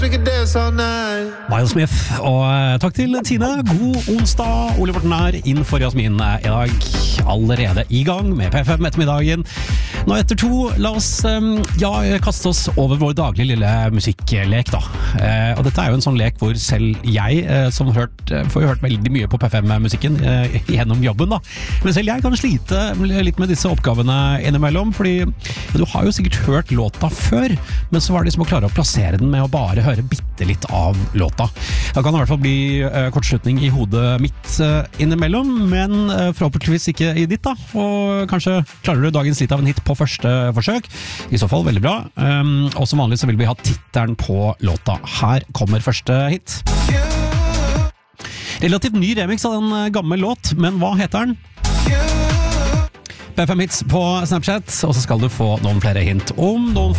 Miles Smith, og takk til Tine. God onsdag. Ole Morten er inn for Jasmin i dag. Allerede i gang med P5 ettermiddagen. Nå etter 2, la oss kaste oss over vår daglige lille musikklek da. Og dette er jo en sånn lek hvor selv jeg, som får hørt veldig mye på P5-musikken gjennom jobben da. Men selv jeg kan slite litt med disse oppgavene innimellom, fordi du har jo sikkert hørt låta før, men så var det liksom å klare å plassere den med å bare høre bitte litt av låta. Det kan i hvert fall bli kortslutning i hodet mitt innimellom, men forhåpentligvis ikke i ditt da. Og kanskje klarer du dagens litt av en hit på første forsøk. I så fall veldig bra. Og som vanlig så vil vi ha tittelen på låta. Her kommer første hit. Relativt ny remix av en gammel låt, men hva heter den? P5 Hits på Snapchat, og så skal du få noen flere hint om noen